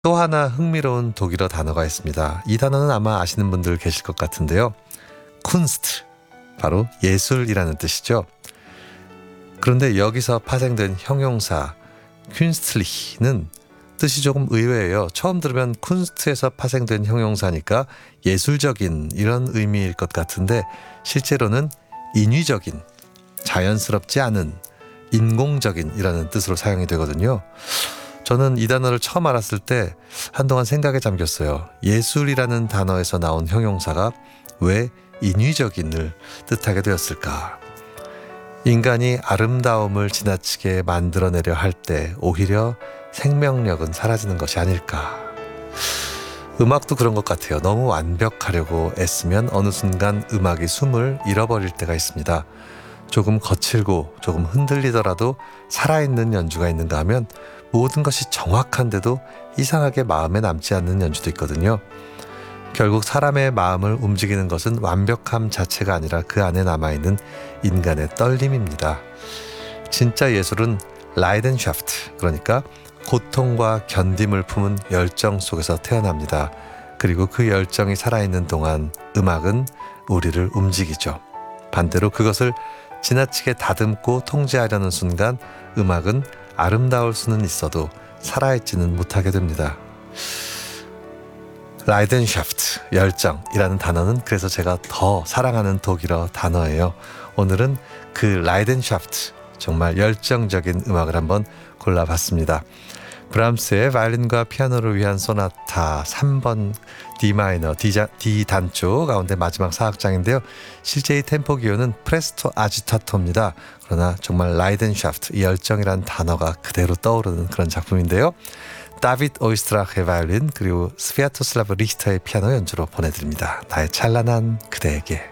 또 하나 흥미로운 독일어 단어가 있습니다. 이 단어는 아마 아시는 분들 계실 것 같은데요. 쿤스트, 바로 예술이라는 뜻이죠. 그런데 여기서 파생된 형용사 퀼스틀리히는 뜻이 조금 의외예요. 처음 들으면 쿤스트에서 파생된 형용사니까 예술적인 이런 의미일 것 같은데 실제로는 인위적인, 자연스럽지 않은, 인공적인 이라는 뜻으로 사용이 되거든요. 저는 이 단어를 처음 알았을 때 한동안 생각에 잠겼어요. 예술이라는 단어에서 나온 형용사가 왜 인위적인을 뜻하게 되었을까? 인간이 아름다움을 지나치게 만들어내려 할 때 오히려 생명력은 사라지는 것이 아닐까. 음악도 그런 것 같아요. 너무 완벽하려고 애쓰면 어느 순간 음악이 숨을 잃어버릴 때가 있습니다. 조금 거칠고 조금 흔들리더라도 살아있는 연주가 있는가 하면 모든 것이 정확한데도 이상하게 마음에 남지 않는 연주도 있거든요. 결국 사람의 마음을 움직이는 것은 완벽함 자체가 아니라 그 안에 남아있는 인간의 떨림입니다. 진짜 예술은 라이덴샤프트, 그러니까 고통과 견딤을 품은 열정 속에서 태어납니다. 그리고 그 열정이 살아있는 동안 음악은 우리를 움직이죠. 반대로 그것을 지나치게 다듬고 통제하려는 순간 음악은 아름다울 수는 있어도 살아있지는 못하게 됩니다. 라이덴샤프트, 열정이라는 단어는 그래서 제가 더 사랑하는 독일어 단어예요. 오늘은 그 라이덴샤프트, 정말 열정적인 음악을 한번 골라봤습니다. 브람스의 바이올린과 피아노를 위한 소나타 3번 D 마이너 D 단조 가운데 마지막 사악장인데요. 실제 이 템포 기호는 프레스토 아지타토입니다. 그러나 정말 라이덴샤프트, 이 열정이란 단어가 그대로 떠오르는 그런 작품인데요. 다비드 오이스트라크의 바이올린 그리고 스비아토슬라브 리히터의 피아노 연주로 보내드립니다. 나의 찬란한 그대에게.